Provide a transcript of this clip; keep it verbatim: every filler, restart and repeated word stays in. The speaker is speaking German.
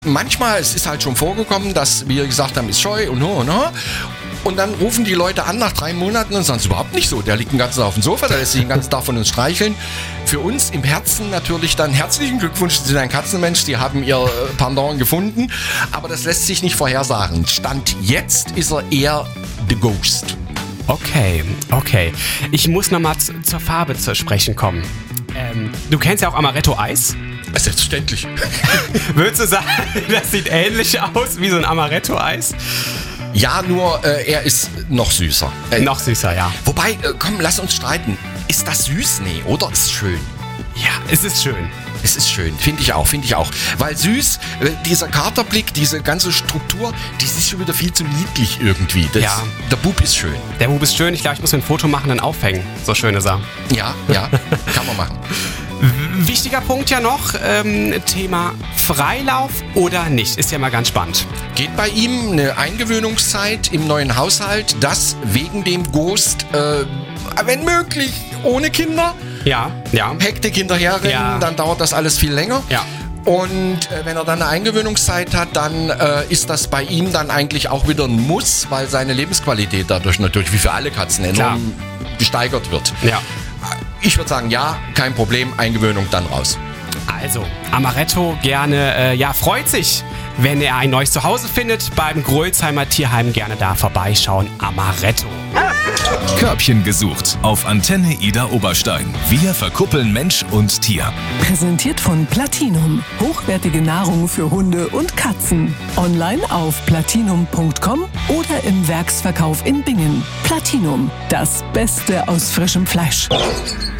Manchmal, es ist halt schon vorgekommen, dass wir gesagt haben, ist scheu und ho und ho. Und dann rufen die Leute an nach drei Monaten und sagen, es ist überhaupt nicht so. Der liegt den ganzen Tag auf dem Sofa, der lässt sich den ganzen Tag von uns streicheln. Für uns im Herzen natürlich dann herzlichen Glückwunsch, Sie sind ein Katzenmensch, Sie haben Ihr Pendant gefunden. Aber das lässt sich nicht vorhersagen. Stand jetzt ist er eher the Ghost. Okay, okay. Ich muss nochmal z- zur Farbe zu sprechen kommen. Ähm, du kennst ja auch Amaretto-Eis. Selbstverständlich. Würdest du sagen, das sieht ähnlich aus wie so ein Amaretto-Eis? Ja, nur äh, er ist noch süßer. Äh, Noch süßer, ja. Wobei, äh, komm, lass uns streiten. Ist das süß? Nee, oder? Ist schön. Ja, es ist schön. Es ist schön, finde ich auch, finde ich auch. Weil süß, äh, dieser Katerblick, diese ganze Struktur, die ist schon wieder viel zu niedlich irgendwie. Das, Ja. Der Bub ist schön. Der Bub ist schön. Ich glaube, ich muss mir ein Foto machen und aufhängen. So schön ist er. Ja, ja, kann man machen. Wichtiger Punkt ja noch, ähm, Thema Freilauf oder nicht. Ist ja mal ganz spannend. Geht bei ihm eine Eingewöhnungszeit im neuen Haushalt, das wegen dem Ghost, äh, wenn möglich, ohne Kinder. Ja, ja. Hektik hinterherrennen, Ja. dann dauert das alles viel länger. Ja. Und äh, wenn er dann eine Eingewöhnungszeit hat, dann äh, ist das bei ihm dann eigentlich auch wieder ein Muss, weil seine Lebensqualität dadurch natürlich, wie für alle Katzen, enorm gesteigert wird. Ja. Ich würde sagen, ja, kein Problem, Eingewöhnung dann raus. Also, Amaretto gerne, äh, ja, freut sich, wenn er ein neues Zuhause findet. Beim Grölzheimer Tierheim gerne da vorbeischauen. Amaretto. Körbchen gesucht auf Antenne Ida Oberstein. Wir verkuppeln Mensch und Tier. Präsentiert von Platinum. Hochwertige Nahrung für Hunde und Katzen. Online auf platinum punkt com oder im Werksverkauf in Bingen. Platinum, das Beste aus frischem Fleisch.